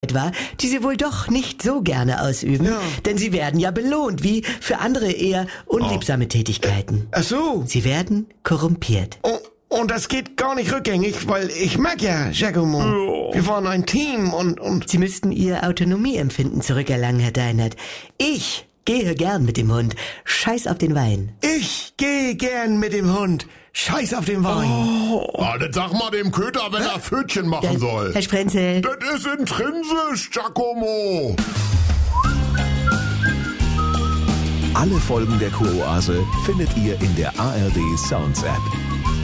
war, die sie wohl doch nicht so gerne ausüben, denn sie werden ja belohnt, wie für andere eher unliebsame Tätigkeiten. Ach so. Sie werden korrumpiert. Und das geht gar nicht rückgängig, weil ich mag ja Giacomo. Wir waren ein Team und... Sie müssten Ihr Autonomieempfinden zurückerlangen, Herr Deinert. Ich gehe gern mit dem Hund. Scheiß auf den Wein. Ich gehe gern mit dem Hund. Scheiß auf den Wein. Das sag mal dem Köter, wenn er Pfötchen machen soll. Herr Sprenzel. Das ist intrinsisch, Giacomo. Alle Folgen der Kuroase findet ihr in der ARD Sounds App.